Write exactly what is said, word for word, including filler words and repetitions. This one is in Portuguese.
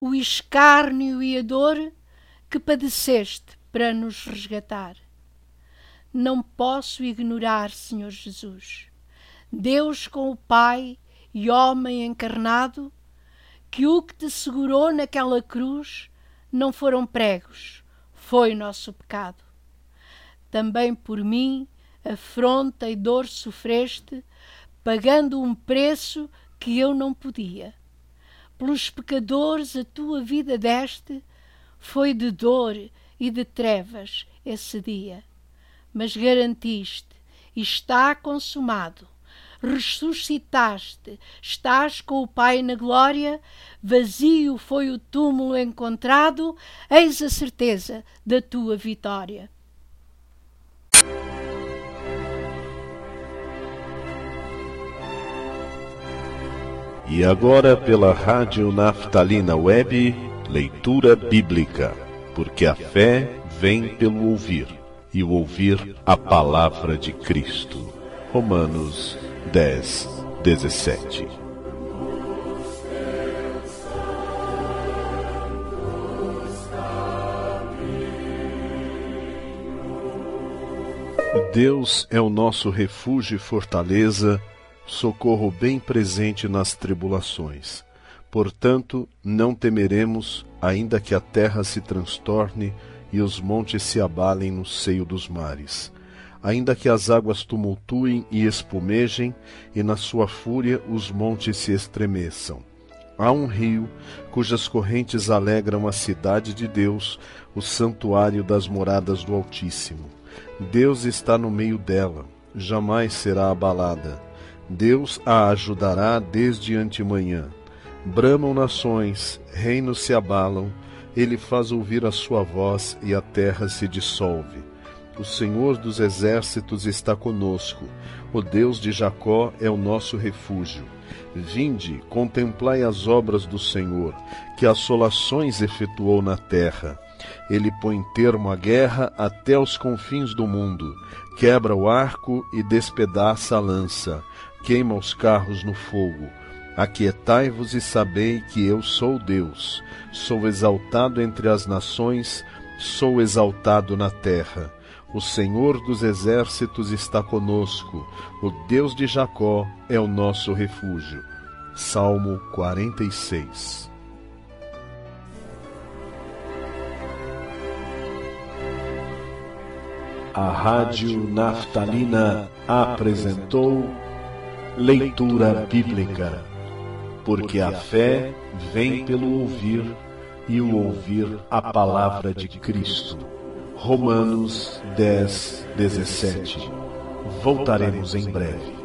o escárnio e a dor que padeceste para nos resgatar. Não posso ignorar, Senhor Jesus, Deus com o Pai e homem encarnado, que o que te segurou naquela cruz não foram pregos, foi nosso pecado. Também por mim afronta e dor sofreste, pagando um preço que eu não podia. Pelos pecadores a tua vida deste, foi de dor e de trevas esse dia. Mas garantiste, e está consumado. Ressuscitaste, estás com o Pai na glória, vazio foi o túmulo encontrado, eis a certeza da tua vitória. E agora pela Rádio Naftalina Web, leitura bíblica, porque a fé vem pelo ouvir, e o ouvir a palavra de Cristo. Romanos dez, dezessete. Deus é o nosso refúgio e fortaleza, socorro bem presente nas tribulações. Portanto, não temeremos, ainda que a terra se transtorne e os montes se abalem no seio dos mares. Ainda que as águas tumultuem e espumejem, e na sua fúria os montes se estremeçam. Há um rio, cujas correntes alegram a cidade de Deus, o santuário das moradas do Altíssimo. Deus está no meio dela, jamais será abalada. Deus a ajudará desde antemanhã. Bramam nações, reinos se abalam, ele faz ouvir a sua voz e a terra se dissolve. O Senhor dos exércitos está conosco, o Deus de Jacó é o nosso refúgio. Vinde, contemplai as obras do Senhor, que assolações efetuou na terra. Ele põe termo à guerra até os confins do mundo, quebra o arco e despedaça a lança, queima os carros no fogo. Aquietai-vos e sabei que eu sou Deus, sou exaltado entre as nações, sou exaltado na terra. O Senhor dos exércitos está conosco, o Deus de Jacó é o nosso refúgio. Salmo quarenta e seis. A Rádio Naftalina apresentou Leitura Bíblica, porque a fé vem pelo ouvir, e o ouvir a palavra de Cristo. Romanos dez, dezessete. Voltaremos em breve.